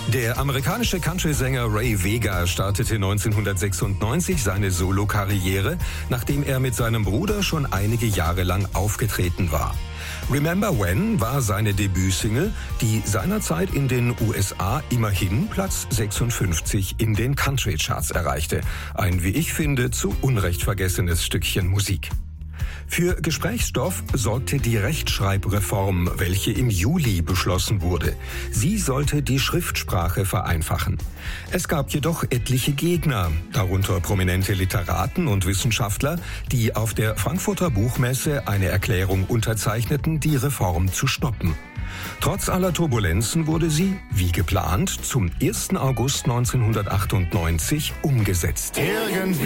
Der amerikanische Country-Sänger Ray Vega startete 1996 seine Solo-Karriere, nachdem er mit seinem Bruder schon einige Jahre lang aufgetreten war. Remember When war seine Debütsingle, die seinerzeit in den USA immerhin Platz 56 in den Country-Charts erreichte. Ein, wie ich finde, zu Unrecht vergessenes Stückchen Musik. Für Gesprächsstoff sorgte die Rechtschreibreform, welche im Juli beschlossen wurde. Sie sollte die Schriftsprache vereinfachen. Es gab jedoch etliche Gegner, darunter prominente Literaten und Wissenschaftler, die auf der Frankfurter Buchmesse eine Erklärung unterzeichneten, die Reform zu stoppen. Trotz aller Turbulenzen wurde sie, wie geplant, zum 1. August 1998 umgesetzt. Irgendwie